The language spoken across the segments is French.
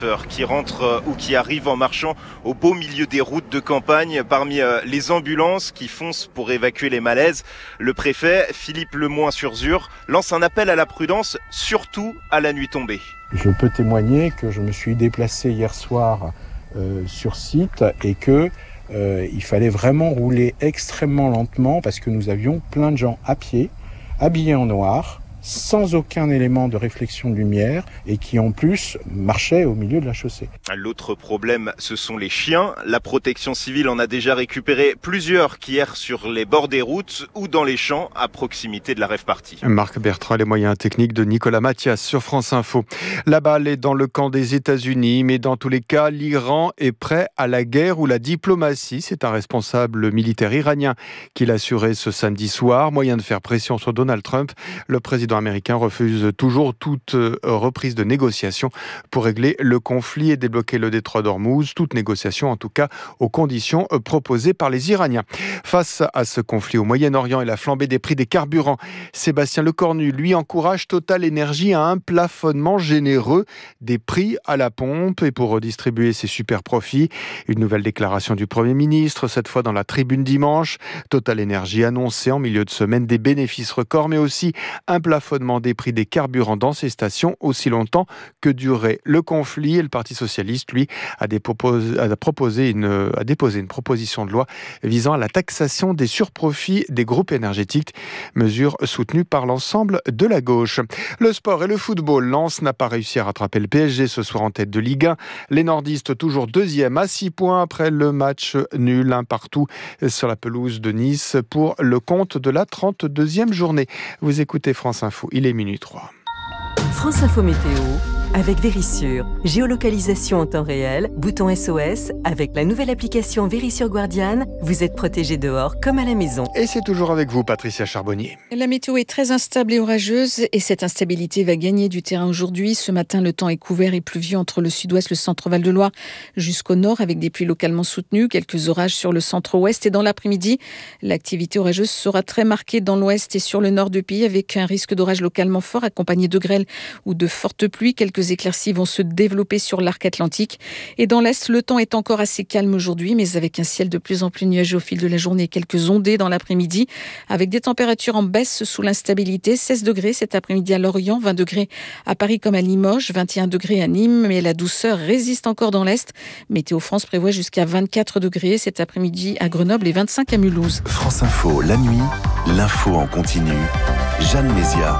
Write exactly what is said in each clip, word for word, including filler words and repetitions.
qui rentrent ou qui arrivent en marchant au beau milieu des routes de campagne. Parmi les ambulances qui foncent pour évacuer les malaises, le préfet Philippe Lemoyne-sur-Zur lance un appel à la prudence, surtout à la nuit tombée. Je peux témoigner que je me suis déplacé hier soir euh, sur site et que euh, il fallait vraiment rouler extrêmement lentement parce que nous avions plein de gens à pied, habillés en noir, sans aucun élément de réflexion de lumière et qui en plus marchaient au milieu de la chaussée. L'autre problème, ce sont les chiens. La protection civile en a déjà récupéré plusieurs qui errent sur les bords des routes ou dans les champs à proximité de la rave party. Marc Bertrand, les moyens techniques de Nicolas Mathias sur France Info. La balle est dans le camp des États-Unis, mais dans tous les cas, l'Iran est prêt à la guerre ou la diplomatie. C'est un responsable militaire iranien qui l'assurait ce samedi soir. Moyen de faire pression sur Donald Trump. Le président américain refuse toujours toute reprise de négociation pour régler le conflit et débloquer le détroit d'Ormuz. Toute négociation, en tout cas, aux conditions proposées par les Iraniens. Face à ce conflit au Moyen-Orient et la flambée des prix des carburants, Sébastien Lecornu, lui, encourage Total Énergie à un plafonnement généreux des prix à la pompe et pour redistribuer ses super profits. Une nouvelle déclaration du Premier ministre, cette fois dans la Tribune dimanche. Total Énergie annonçait en milieu de semaine des bénéfices records, mais aussi un plafonnement des prix des carburants dans ces stations aussi longtemps que durait le conflit. Et le Parti socialiste, lui, a, dépopos- a, proposé une, a déposé une proposition de loi visant à la taxation des surprofits des groupes énergétiques, mesure soutenue par l'ensemble de la gauche. Le sport et le football. Lens n'a pas réussi à rattraper le P S G ce soir en tête de Ligue un. Les nordistes toujours deuxième à six points après le match nul, un partout sur la pelouse de Nice pour le compte de la trente-deuxième journée. Vous écoutez France Info, il est minuit trois. France Info Météo avec Vérissure. Géolocalisation en temps réel, bouton S O S. Avec la nouvelle application Vérissure Guardian, vous êtes protégé dehors comme à la maison. Et c'est toujours avec vous, Patricia Charbonnier. La météo est très instable et orageuse et cette instabilité va gagner du terrain aujourd'hui. Ce matin, le temps est couvert et pluvieux entre le sud-ouest, le centre-Val de Loire jusqu'au nord avec des pluies localement soutenues, quelques orages sur le centre-ouest et dans l'après-midi, l'activité orageuse sera très marquée dans l'ouest et sur le nord du pays avec un risque d'orage localement fort accompagné de grêle ou de fortes pluies. Quelques éclaircies vont se développer sur l'arc atlantique. Et dans l'est, le temps est encore assez calme aujourd'hui, mais avec un ciel de plus en plus nuageux au fil de la journée et quelques ondées dans l'après-midi, avec des températures en baisse sous l'instabilité. seize degrés cet après-midi à Lorient, vingt degrés à Paris comme à Limoges, vingt et un degrés à Nîmes, mais la douceur résiste encore dans l'est. Météo France prévoit jusqu'à vingt-quatre degrés cet après-midi à Grenoble et vingt-cinq à Mulhouse. France Info, la nuit, l'info en continu. Jeanne Mézia.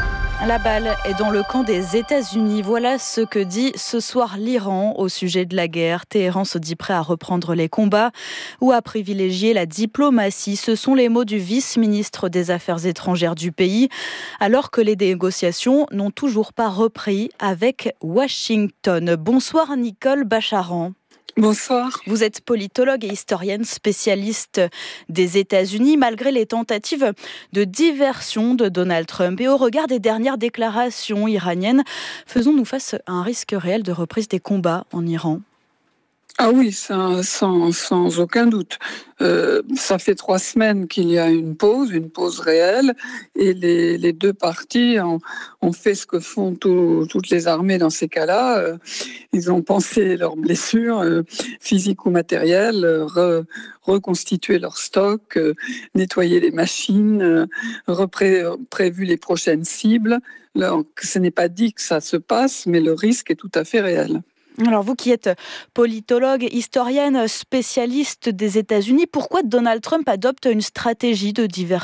La balle est dans le camp des États-Unis. Voilà ce que dit ce soir l'Iran au sujet de la guerre. Téhéran se dit prêt à reprendre les combats ou à privilégier la diplomatie. Ce sont les mots du vice-ministre des Affaires étrangères du pays, alors que les négociations n'ont toujours pas repris avec Washington. Bonsoir Nicole Bacharan. Bonsoir. Vous êtes politologue et historienne spécialiste des États-Unis. Malgré les tentatives de diversion de Donald Trump et au regard des dernières déclarations iraniennes, faisons-nous face à un risque réel de reprise des combats en Iran ? Ah oui, ça, sans, sans aucun doute. Euh, ça fait trois semaines qu'il y a une pause, une pause réelle, et les, les deux parties ont, ont fait ce que font tout, toutes les armées dans ces cas-là. Euh, ils ont pensé leurs blessures, euh, physiques ou matérielles, euh, re, reconstitué leur stock, euh, nettoyer les machines, euh, repré, prévu les prochaines cibles. Alors, ce n'est pas dit que ça se passe, mais le risque est tout à fait réel. Alors vous qui êtes politologue, historienne, spécialiste des États-Unis, pourquoi Donald Trump adopte une stratégie de diversion ?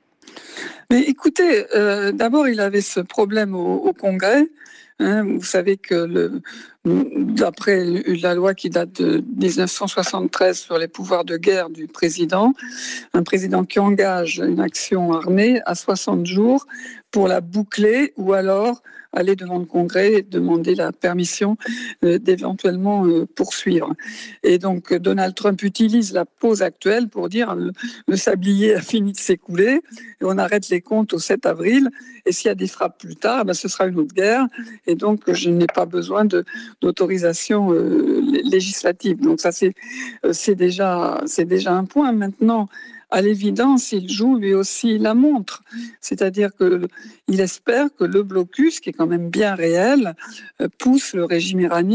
Mais écoutez, euh, d'abord il avait ce problème au, au Congrès. Hein, vous savez que le, d'après la loi qui date de dix-neuf cent soixante-treize sur les pouvoirs de guerre du président, un président qui engage une action armée a soixante jours pour la boucler ou alors aller devant le Congrès et demander la permission euh, d'éventuellement euh, poursuivre. Et donc Donald Trump utilise la pause actuelle pour dire le, le sablier a fini de s'écouler et on arrête les comptes au sept avril et s'il y a des frappes plus tard, ben, ce sera une autre guerre et donc je n'ai pas besoin de, d'autorisation euh, législative. Donc ça c'est, euh, c'est, déjà, c'est déjà un point. Maintenant, à l'évidence, il joue lui aussi la montre. C'est-à-dire qu'il espère que le blocus, qui est quand même bien réel, pousse le régime iranien